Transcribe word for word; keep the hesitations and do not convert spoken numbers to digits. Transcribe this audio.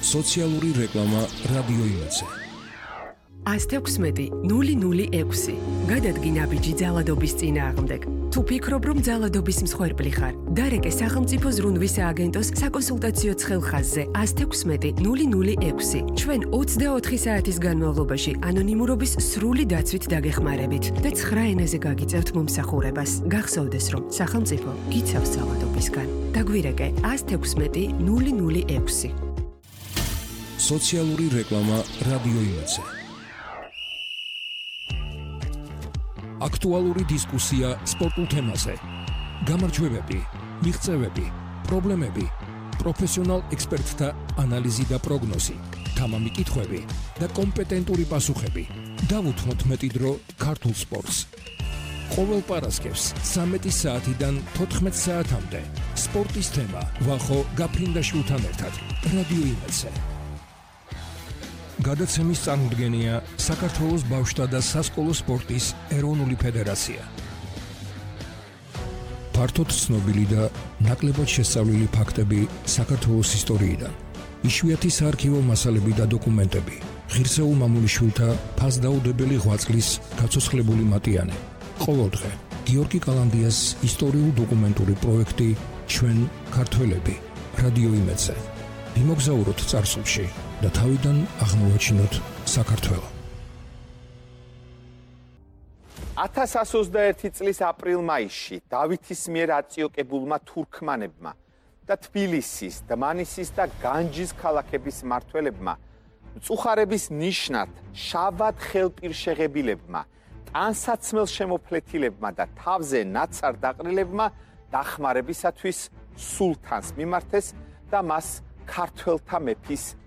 სოციალური რეკლამა რადიო იმედზე. ას თექვსმეტი ნული ნული ექვსი. გადადგინა ბიჯი ძალადობის წინააღმდეგ. თუ ფიქრობ, რომ ძალადობის მსხვერპლი ხარ, დარეკე სახელმწიფო ზრუნვის სააგენტოს საკონსულტაციო ცხელხაზზე ას თექვსმეტი ნული ნული ექვსი. ჩვენ ოცდაოთხი საათის განმავლობაში ანონიმურობის სრული დაცვით დაგეხმარებით და ცხრა ენაზე გაგიწევთ მომსახურებას. გახსოვდეს, რომ სახელმწიფო გიცავს ძალადობისგან. დაგვირეკე ას თექვსმეტი ნული ნული ექვსი. სოციალური რეკლამა რადიო იმედზე. აქტუალური დისკუსია სპორტულ თემაზე. გამარჯვებები, მიღწევები, პრობლემები, პროფესიონალ ექსპერტთა ანალიზი და პროგნოზი, თამამი კითხვები და კომპეტენტური პასუხები. დავუთმოთ მეტი დრო ქართულ სპორტს. ყოველ პარასკევს ცამეტი საათიდან თოთხმეტ საათამდე სპორტის თემა ვახო გაფრინდაშვილთან ერთად რადიო იმედზე. გადაცემის წარმოდგენია საქართველოს ბავშვთა და სასკოლო სპორტის ეროვნული ფედერაცია. ფართოდ ცნობილი და ნაკლებად შესწავლილი ფაქტები საქართველოს ისტორიიდან, იშვიათი საარქივო მასალები და დოკუმენტები, ღირსეულ მამულიშვილთა ფასდაუდებელი ღვაწლის გაცოცხლებული მატიანე. ყოველდღე გიორგი კალანდიას ისტორიულ-დოკუმენტური პროექტი ჩვენ ქართველები რადიო იმედზე. იმოგზაუროთ წარსულში და თავიდან აღმოვაჩინოთ საქართველო. ათას ათას ოცდაერთი წლის აპრილ-მაისში დავითის მიერ აწიოკებულმა თურქმანებმა და თბილისის, დმანისის და განჯის ქალაქების მმართველებმა მწუხარების ნიშნად შავად ხელპირშეღებილებმა, ტანსაცმელ შემოფლეთილებმა და თავზე ნაცარ დაყრილებმა დახმარებისათვის სულთანს მიმართეს და მას ქართველთა მეფის